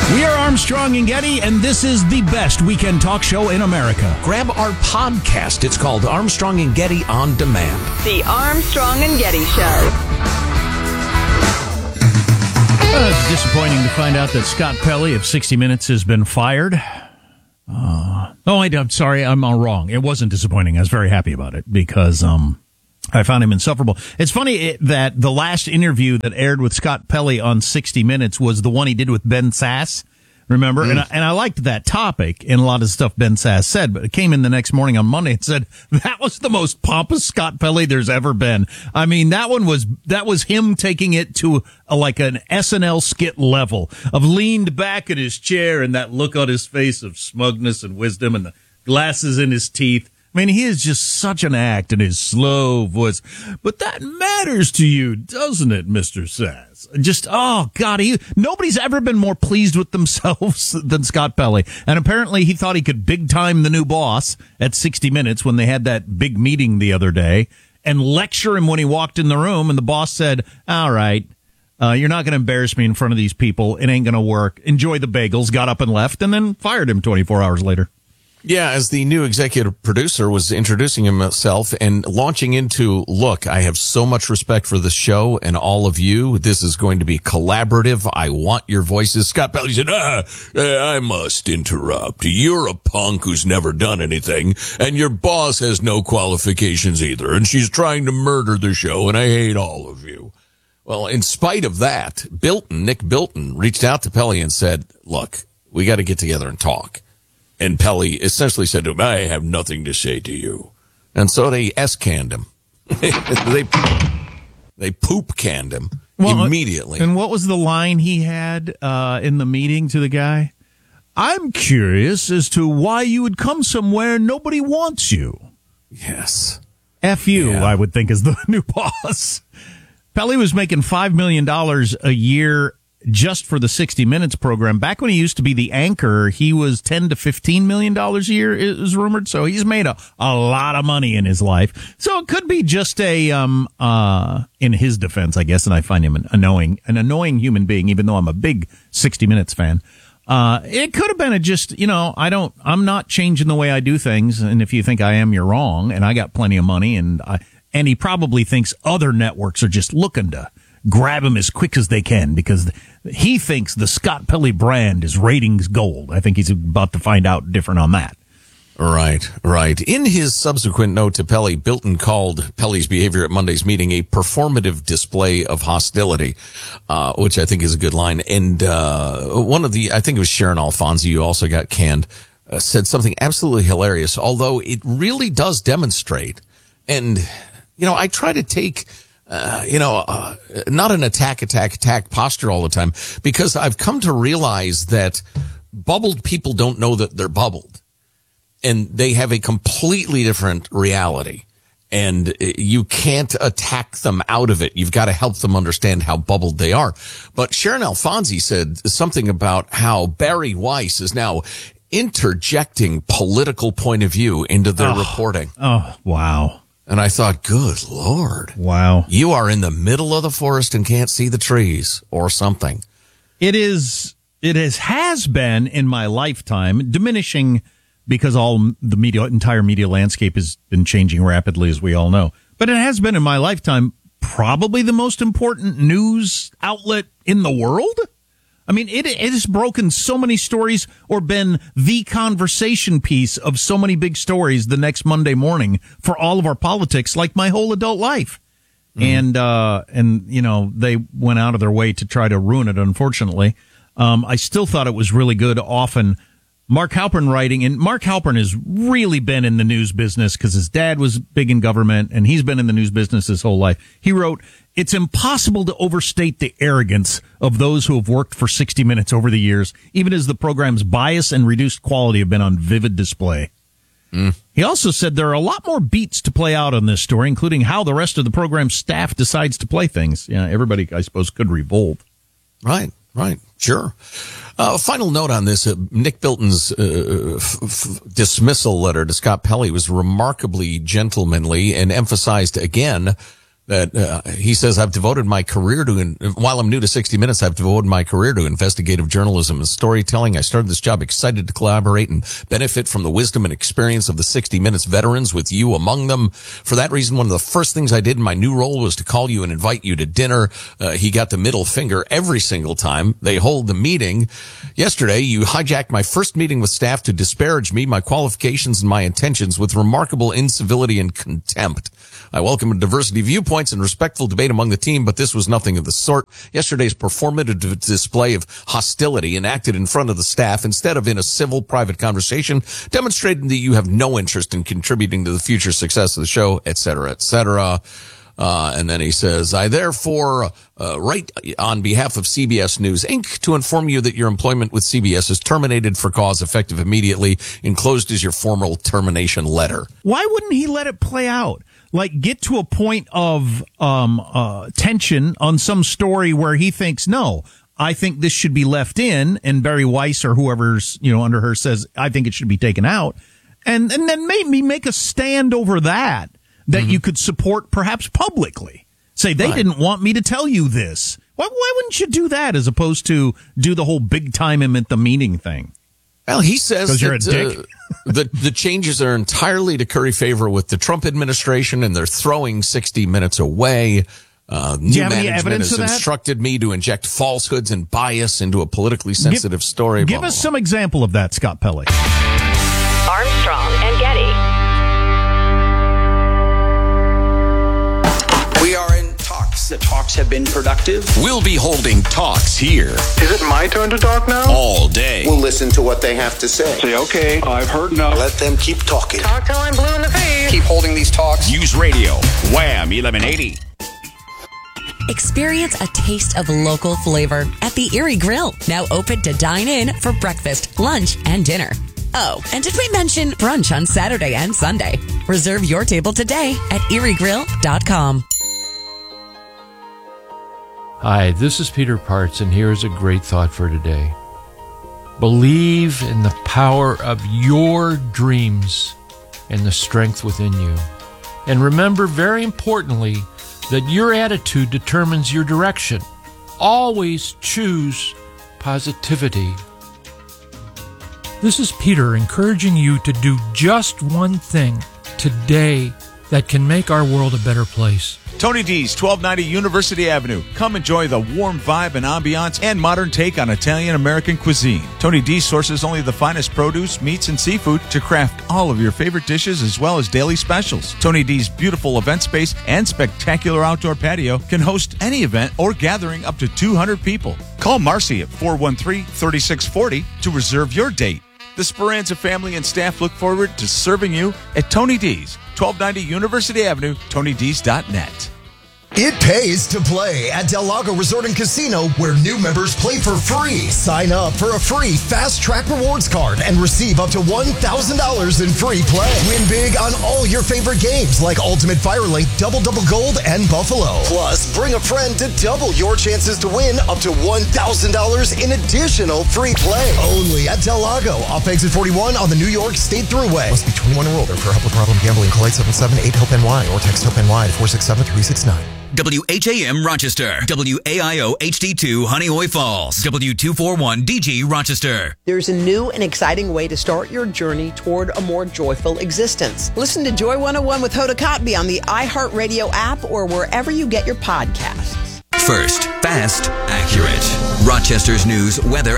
We are Armstrong and Getty, and this is the best weekend talk show in America. Grab our podcast. It's called Armstrong and Getty On Demand. The Armstrong and Getty Show. It's disappointing to find out that Scott Pelley of 60 Minutes has been fired. I'm sorry, I'm all wrong. It wasn't disappointing. I was very happy about it because I found him insufferable. It's funny that the last interview that aired with Scott Pelley on 60 Minutes was the one he did with Ben Sass. Remember? And I liked that topic and a lot of stuff Ben Sass said, but it came in the next morning on Monday and said, that was the most pompous Scott Pelley there's ever been. I mean, that was him taking it to like an SNL skit level of leaned back in his chair and that look on his face of smugness and wisdom and the glasses in his teeth. I mean, he is just such an act in his slow voice. But that matters to you, doesn't it, Mr. Sass? Just, oh, God, nobody's ever been more pleased with themselves than Scott Pelley. And apparently he thought he could big-time the new boss at 60 Minutes when they had that big meeting the other day and lecture him when he walked in the room. And the boss said, all right, you're not going to embarrass me in front of these people. It ain't going to work. Enjoy the bagels. Got up and left and then fired him 24 hours later. Yeah, as the new executive producer was introducing himself and launching into, look, I have so much respect for the show and all of you. This is going to be collaborative. I want your voices. Scott Pelley said, I must interrupt. You're a punk who's never done anything, and your boss has no qualifications either, and she's trying to murder the show, and I hate all of you. Well, in spite of that, Nick Bilton, reached out to Pelley and said, look, we got to get together and talk. And Pelley essentially said to him, I have nothing to say to you. And so they S-canned him. they poop-canned him immediately. And what was the line he had in the meeting to the guy? I'm curious as to why you would come somewhere nobody wants you. Yes. F you, yeah. I would think, is the new boss. Pelley was making $5 million a year just for the 60 Minutes program. Back when he used to be the anchor, he was $10 to $15 million a year, is rumored. So he's made a lot of money in his life. So it could be just in his defense, I guess, and I find him an annoying human being, even though I'm a big 60 Minutes fan. It could have been I'm not changing the way I do things. And if you think I am, you're wrong. And I got plenty of money. And he probably thinks other networks are just looking to grab him as quick as they can because he thinks the Scott Pelley brand is ratings gold. I think he's about to find out different on that. Right. In his subsequent note to Pelley, Bilton called Pelley's behavior at Monday's meeting a performative display of hostility, which I think is a good line. And I think it was Sharon Alfonsi, who also got canned, said something absolutely hilarious, although it really does demonstrate. And, I try to take not an attack posture all the time, because I've come to realize that bubbled people don't know that they're bubbled, and they have a completely different reality, and you can't attack them out of it. You've got to help them understand how bubbled they are. But Sharon Alfonsi said something about how Barry Weiss is now interjecting political point of view into their reporting. Oh, wow. And I thought, good Lord. Wow. You are in the middle of the forest and can't see the trees or something. It has been in my lifetime diminishing because the entire media landscape has been changing rapidly, as we all know. But it has been in my lifetime probably the most important news outlet in the world. I mean, it has broken so many stories or been the conversation piece of so many big stories the next Monday morning for all of our politics, like my whole adult life. And they went out of their way to try to ruin it, unfortunately. I still thought it was really good. Often Mark Halpern writing, and Mark Halpern has really been in the news business because his dad was big in government and he's been in the news business his whole life. He wrote, it's impossible to overstate the arrogance of those who have worked for 60 Minutes over the years, even as the program's bias and reduced quality have been on vivid display. He also said there are a lot more beats to play out on this story, including how the rest of the program's staff decides to play things. Yeah, everybody, I suppose, could revolt. Right. Sure. Final note on this, Nick Bilton's dismissal letter to Scott Pelley was remarkably gentlemanly and emphasized again that he says, I've devoted my career while I'm new to 60 Minutes, I've devoted my career to investigative journalism and storytelling. I started this job excited to collaborate and benefit from the wisdom and experience of the 60 Minutes veterans, with you among them. For that reason, one of the first things I did in my new role was to call you and invite you to dinner. He got the middle finger every single time they hold the meeting. Yesterday, you hijacked my first meeting with staff to disparage me, my qualifications, and my intentions with remarkable incivility and contempt. I welcome a diversity of viewpoints and respectful debate among the team, but this was nothing of the sort. Yesterday's performative display of hostility enacted in front of the staff instead of in a civil, private conversation, demonstrating that you have no interest in contributing to the future success of the show, et cetera, et cetera. And then he says, I therefore write on behalf of CBS News, Inc. to inform you that your employment with CBS is terminated for cause effective immediately. Enclosed is your formal termination letter. Why wouldn't he let it play out? Like, get to a point of tension on some story where he thinks, no, I think this should be left in, and Barry Weiss or whoever's, under her says, I think it should be taken out. And then maybe make a stand over that you could support perhaps publicly. Say, they didn't want me to tell you this. Why wouldn't you do that as opposed to do the whole big time him at the meeting thing? Well, he says that you're a dick. the changes are entirely to curry favor with the Trump administration, and they're throwing 60 Minutes away. New management has instructed me to inject falsehoods and bias into a politically sensitive story. Give us some example of that, Scott Pelley. Armstrong and Getty. We are in talks. The talks have been productive. We'll be holding talks here. Is it my turn to talk now? All day. We'll listen to what they have to say. Say, okay, I've heard enough. Let them keep talking. Talk till I'm blue in the face. Keep holding these talks. News Radio, Wham 1180. Experience a taste of local flavor at the Erie Grill, now open to dine in for breakfast, lunch, and dinner. Oh, and did we mention brunch on Saturday and Sunday? Reserve your table today at eriegrill.com. Hi, this is Peter Parts, and here's a great thought for today. Believe in the power of your dreams and the strength within you. And remember, very importantly, that your attitude determines your direction. Always choose positivity. This is Peter encouraging you to do just one thing today that can make our world a better place. Tony D's, 1290 University Avenue. Come enjoy the warm vibe and ambiance and modern take on Italian-American cuisine. Tony D sources only the finest produce, meats, and seafood to craft all of your favorite dishes as well as daily specials. Tony D's beautiful event space and spectacular outdoor patio can host any event or gathering up to 200 people. Call Marcy at 413-3640 to reserve your date. The Speranza family and staff look forward to serving you at Tony D's, 1290 University Avenue, TonyD's.net. It pays to play at Del Lago Resort and Casino, where new members play for free. Sign up for a free Fast Track Rewards card and receive up to $1,000 in free play. Win big on all your favorite games like Ultimate Fire Link, Double Gold, and Buffalo. Plus, bring a friend to double your chances to win up to $1,000 in additional free play. Only at Del Lago, off exit 41 on the New York State Thruway. Must be 21 and older. For help with problem gambling, call 877-8-HELP-NY or text HELP-NY to 467-369. WHAM Rochester, WAIO HD2 Honeoye Falls, W241 DG Rochester. There's a new and exciting way to start your journey toward a more joyful existence. Listen to Joy 101 with Hoda Kotb on the iHeartRadio app or wherever you get your podcasts. First, fast, accurate. Rochester's news, weather,